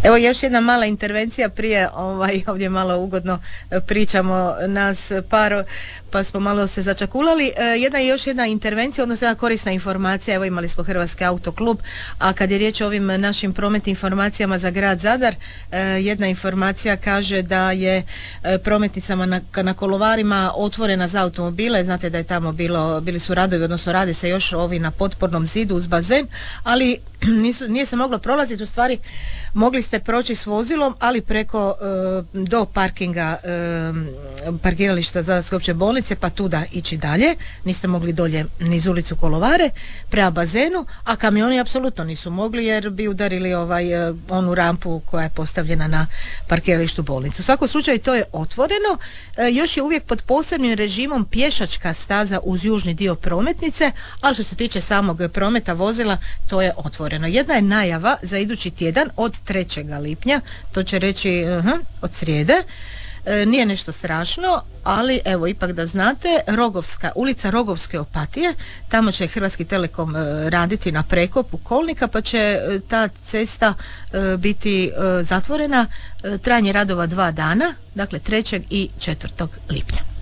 Evo još jedna mala intervencija prije, ovdje malo ugodno pričamo nas par, pa smo malo se začakulali. Još jedna intervencija, odnosno jedna korisna informacija. Evo imali smo Hrvatski autoklub, a kad je riječ o ovim našim prometnim informacijama za grad Zadar, jedna informacija kaže da je prometnicama na Kolovarima otvorena za automobile. Znate da je tamo bili su radovi, odnosno rade se još ovi na potpornom zidu uz bazen, ali nije se moglo prolaziti, u stvari mogli ste proći s vozilom, ali preko do parkinga, parkirališta Zadarske opće bolnice, pa tuda ići dalje, niste mogli dolje niz ulicu Kolovare prema bazenu, a kamioni apsolutno nisu mogli jer bi udarili onu rampu koja je postavljena na parkiralištu bolnice. U svakom slučaju to je otvoreno, još je uvijek pod posebnim režimom pješačka staza uz južni dio prometnice, ali što se tiče samog prometa vozila, to je otvoreno. Jedna je najava za idući tjedan od 3. lipnja, to će reći od srijede. Nije nešto strašno, ali evo ipak da znate, ulica Rogovske Opatije, tamo će Hrvatski Telekom raditi na prekopu kolnika, pa će ta cesta biti zatvorena, trajanje radova 2 dana, dakle 3. i 4. lipnja.